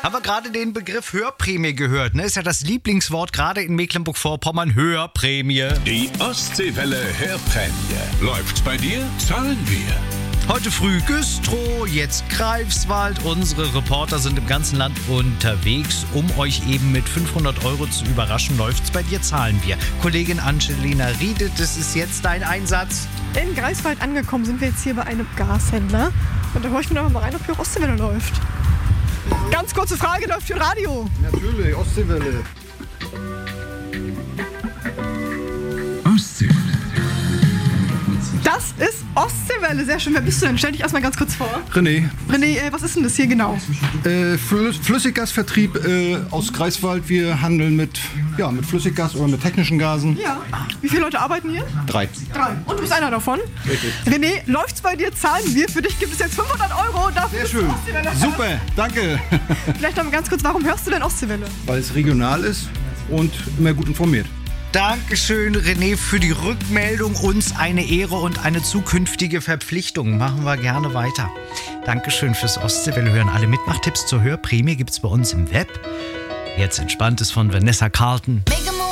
Haben wir gerade den Begriff Hörprämie gehört, ne? Ist ja das Lieblingswort gerade in Mecklenburg-Vorpommern, Hörprämie. Die Ostseewelle Hörprämie. Läuft's bei dir? Zahlen wir. Heute früh Güstrow, jetzt Greifswald. Unsere Reporter sind im ganzen Land unterwegs, um euch eben mit 500 € zu überraschen. Läuft's bei dir, zahlen wir. Kollegin Angelina Riede, das ist jetzt dein Einsatz. In Greifswald angekommen sind wir jetzt hier bei einem Gashändler. Und da höre ich mir doch mal rein, ob hier Ostseewelle läuft. Ganz kurze Frage, läuft hier Radio? Natürlich, Ostseewelle. Ostseewelle. Das ist Ostseewelle, sehr schön. Wer bist du denn? Stell dich erstmal ganz kurz vor. René, René, was ist denn das hier genau? Flüssiggasvertrieb aus Greifswald. Wir handeln mit Flüssiggas oder mit technischen Gasen. Ja. Wie viele Leute arbeiten hier? 3. 3. Und du bist einer davon? Richtig. René, läuft's bei dir? Zahlen wir. Für dich gibt es jetzt 500 €. Dafür Sehr schön. Ostseewelle. Super, danke. Vielleicht noch mal ganz kurz, warum hörst du denn Ostseewelle? Weil es regional ist und immer gut informiert. Dankeschön, René, für die Rückmeldung. Uns eine Ehre und eine zukünftige Verpflichtung. Machen wir gerne weiter. Dankeschön fürs Ostseewelle hören. Alle Mitmachtipps zur Hörprämie gibt's bei uns im Web. Jetzt Entspanntes von Vanessa Carlton.